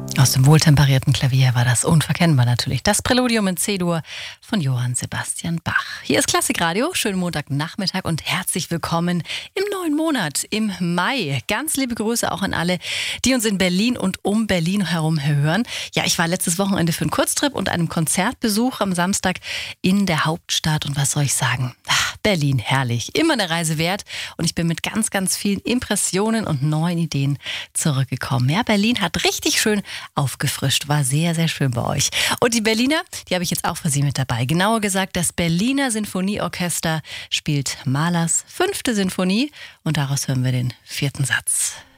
Aus dem wohltemperierten Klavier war das unverkennbar natürlich. Das Präludium in C-Dur von Johann Sebastian Bach. Hier ist Klassikradio, schönen Montagnachmittag und herzlich willkommen im neuen Monat, im Mai. Ganz liebe Grüße auch an alle, die uns in Berlin und um Berlin herum hören. Ja, ich war letztes Wochenende für einen Kurztrip und einem Konzertbesuch am Samstag in der Hauptstadt. Und was soll ich sagen? Berlin, herrlich. Immer eine Reise wert. Und ich bin mit ganz, ganz vielen Impressionen und neuen Ideen zurückgekommen. Ja, Berlin hat richtig schön aufgefrischt. War sehr, sehr schön bei euch. Und die Berliner, die habe ich jetzt auch für Sie mit dabei. Genauer gesagt, das Berliner Sinfonieorchester spielt Mahlers 5. Sinfonie und daraus hören wir den 4. Satz.